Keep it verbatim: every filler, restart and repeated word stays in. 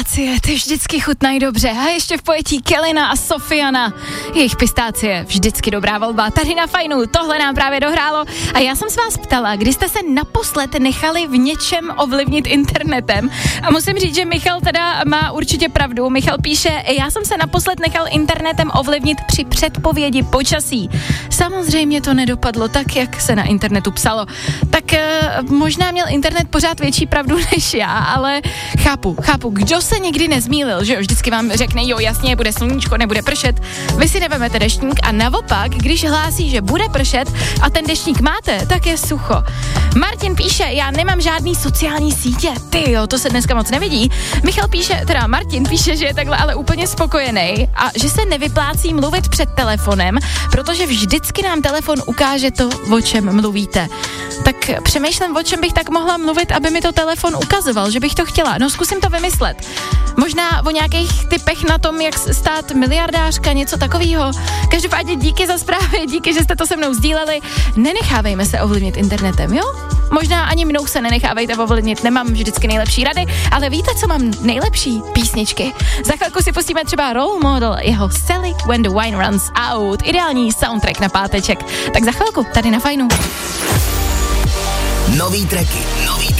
pistácie, ty vždycky chutnají dobře. A ještě v pojetí Kelina a Sofiana. Jejich pistácie, vždycky dobrá volba. Tady na Fajnu, tohle nám právě dohrálo. A já jsem se vás ptala, kdy jste se naposled nechali v něčem ovlivnit internetem. A musím říct, že Michal teda má určitě pravdu. Michal píše, já jsem se naposled nechal internetem ovlivnit při předpovědi počasí. Samozřejmě to nedopadlo tak, jak se na internetu psalo. Tak e, možná měl internet pořád větší pravdu než já, ale chápu, chápu, kdo se nikdy nezmýlil, že jo, vždycky vám řekne, jo, jasně, bude sluníčko, nebude pršet, vy si nevemete deštník a naopak, když hlásí, že bude pršet a ten deštník máte, tak je sucho. Martin píše, já nemám žádný sociální sítě, ty jo, to se dneska moc nevidí. Michal píše, teda Martin píše, že je takhle ale úplně spokojený a že se nevyplácí mluvit před telefonem, protože vždycky nám telefon ukáže to, o čem mluvíte. Tak přemýšlím, o čem bych tak mohla mluvit, aby mi to telefon ukazoval, že bych to chtěla. No zkusím to vymyslet. Možná o nějakých typech na tom, jak stát miliardářka, něco takového. Každopádně díky za zprávy, díky, že jste to se mnou sdíleli. Nenechávejme se ovlivnit internetem, jo? Možná ani mnou se nenechávejte ovlivnit, nemám vždycky nejlepší rady, ale víte, co mám nejlepší písničky? Za chvilku si pustíme třeba Role Model, jeho Sally When the Wine Runs Out, ideální soundtrack na páteček. Tak za chvilku, tady na Fajnu. Nový tracky, nový tracky.